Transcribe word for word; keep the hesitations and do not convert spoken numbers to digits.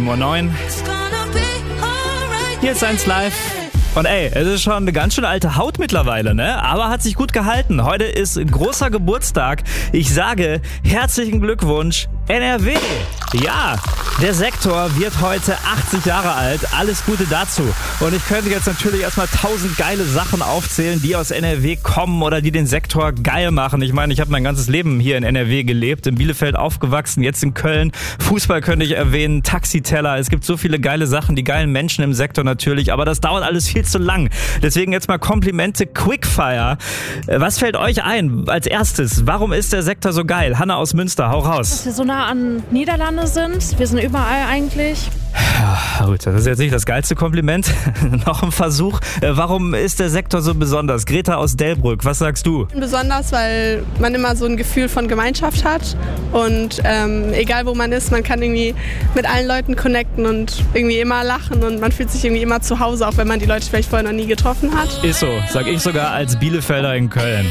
sieben Uhr neun. Hier ist eins live. Und ey, es ist schon eine ganz schön alte Haut mittlerweile, ne? Aber hat sich gut gehalten. Heute ist großer Geburtstag. Ich sage herzlichen Glückwunsch, N R W. Ja, der Sektor wird heute achtzig Jahre alt. Alles Gute dazu. Und ich könnte jetzt natürlich erstmal tausend geile Sachen aufzählen, die aus N R W kommen oder die den Sektor geil machen. Ich meine, ich habe mein ganzes Leben hier in N R W gelebt, in Bielefeld aufgewachsen, jetzt in Köln. Fußball könnte ich erwähnen, Taxiteller. Es gibt so viele geile Sachen, die geilen Menschen im Sektor natürlich. Aber das dauert alles viel zu lang. Deswegen jetzt mal Komplimente Quickfire. Was fällt euch ein als erstes? Warum ist der Sektor so geil? Hanna aus Münster, hau raus. Dass wir so nah an Niederlande sind. Wir sind überall eigentlich. Ja, gut, das ist jetzt nicht das geilste Kompliment. Noch ein Versuch. Warum ist der Sektor so besonders? Greta aus Delbrück, was sagst du? Besonders, weil man immer so ein Gefühl von Gemeinschaft hat und ähm, egal wo man ist, man kann irgendwie mit allen Leuten connecten und irgendwie immer lachen und man fühlt sich irgendwie immer zu Hause, auch wenn man die Leute vielleicht vorher noch nie getroffen hat. Ist so, sag ich sogar als Bielefelder in Köln.